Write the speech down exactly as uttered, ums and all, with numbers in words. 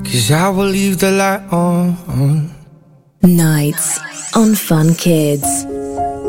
'cause I will leave the light on. Nights on Fun Kids.